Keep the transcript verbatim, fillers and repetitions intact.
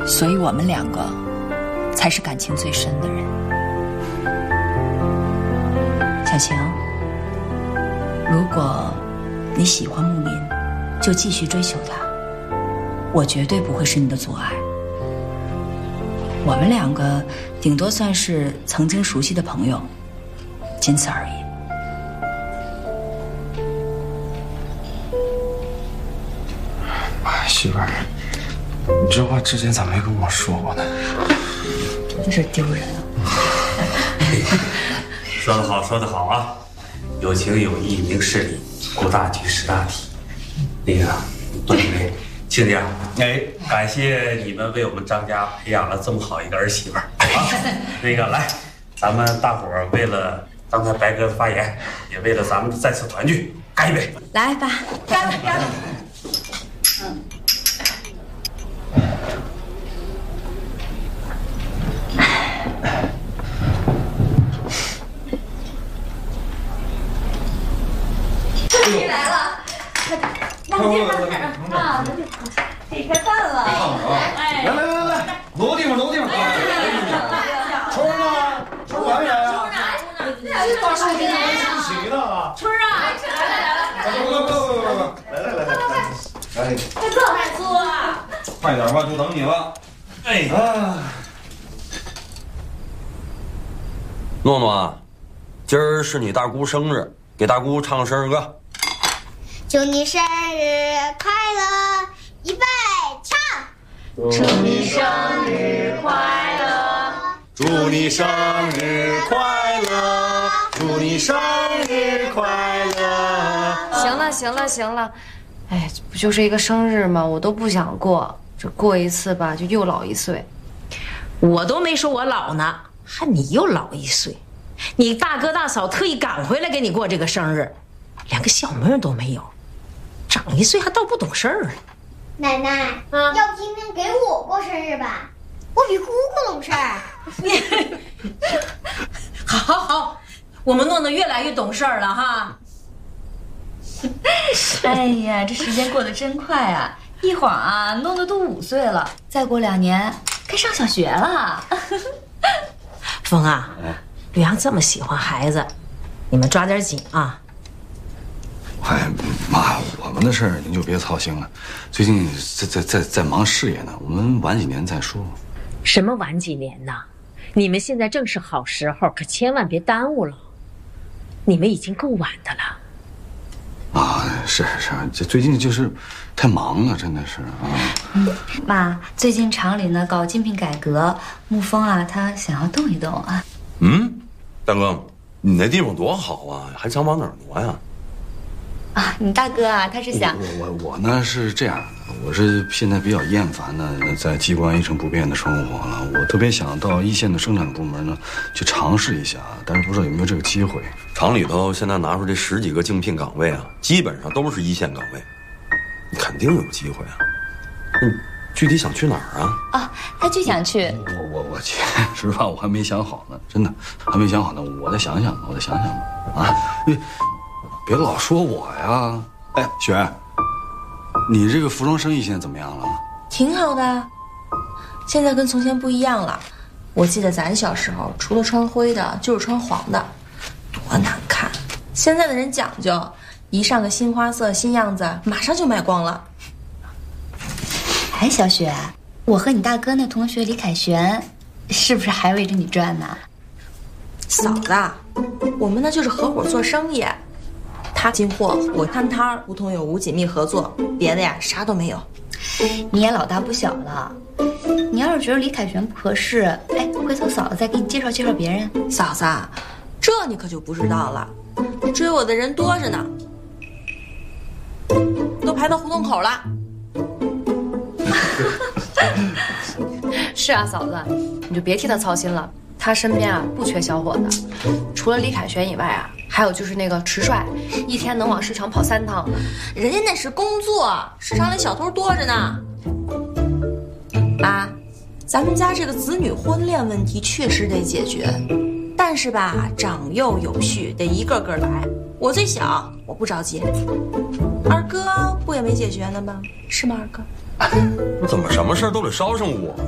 所以我们两个才是感情最深的人。小晴，如果你喜欢木林，就继续追求他，我绝对不会是你的阻碍。我们两个顶多算是曾经熟悉的朋友，仅此而已。 媳妇儿，你这话之前咋没跟我说过呢？ 真是丢人啊！ 说得好，说得好啊！有情有义，明事理，顾大局，识大体。那个，段主任、亲家，哎，感谢你们为我们张家培养了这么好一个儿媳妇儿啊！那个，来，咱们大伙儿为了刚才白哥的发言，也为了咱们再次团聚，干一杯！ 来吧， 干了，干了。嗯。终于来了，快点，让我让我啊，可以开饭了。 哎，来来来来，挪地方挪地方。春儿呢？春儿还没来啊？大寿星还出席呢。 春儿啊，来来来了， 快快快快快，来来来来来，哎， 快坐快坐， 快点吧，就等你了。哎啊， 诺诺，今儿是你大姑生日，给大姑唱个生日歌。 祝你生日快乐，预备唱。 祝你生日快乐， 祝你生日快乐，祝你生日快乐。 行了行了行了，哎，不就是一个生日吗？我都不想过，这过一次吧，就又老一岁。 我都没说我老呢，还你又老一岁。你大哥大嫂特意赶回来给你过这个生日，连个小妹都没有。长一岁还倒不懂事儿了。 奶奶，啊，要不今天给我过生日吧？我比姑姑懂事儿。 好，好，好，我们诺诺越来越懂事儿了哈。 哎呀，这时间过得真快啊！一晃啊，诺诺都五岁了，再过两年该上小学了。 峰啊，吕阳这么喜欢孩子，你们抓点紧啊。 哎，妈，我们的事儿您就别操心了。最近在在在在忙事业呢，我们晚几年再说。 什么晚几年呢？你们现在正是好时候，可千万别耽误了。你们已经够晚的了。 啊，是是，这最近就是太忙了，真的是啊。 嗯，妈，最近厂里呢搞竞聘改革，沐风啊，他想要动一动啊。 嗯，大哥，你那地方多好啊，还想往哪儿挪呀？ 啊，你大哥啊，他是想我我我呢是这样的，我是现在比较厌烦呢在机关一成不变的生活了，我特别想到一线的生产部门呢去尝试一下，但是不知道有没有这个机会。 厂里头现在拿出这十几个竞聘岗位啊，基本上都是一线岗位，你肯定有机会啊。你具体想去哪儿啊？ 啊，他就想去。 我我我，实话我还没想好呢，真的还没想好呢，我再想想，我再想想吧。啊，别老说我呀！哎，雪，你这个服装生意现在怎么样了？ 挺好的，现在跟从前不一样了。我记得咱小时候，除了穿灰的，就是穿黄的，多难看。现在的人讲究，一上个新花色、新样子，马上就卖光了。 哎，小雪，我和你大哥那同学李凯旋，是不是还围着你转呢？ 嫂子，我们那就是合伙做生意。他进货，我摊摊儿，无通有无紧密合作，别的呀啥都没有。 你也老大不小了，你要是觉得李凯旋不合适，哎，回头嫂子再给你介绍介绍别人。 嫂子，这你可就不知道了，追我的人多着呢，都排到胡同口了。是啊，嫂子，你就别替他操心了，他身边啊不缺小伙子，除了李凯旋以外啊。还有就是那个迟帅，一天能往市场跑三趟，人家那是工作，市场里小偷多着呢。妈，咱们家这个子女婚恋问题确实得解决，但是吧，长幼有序，得一个个来。我最小，我不着急。二哥不也没解决呢吗？是吗，二哥？ 怎么什么事都得捎上我？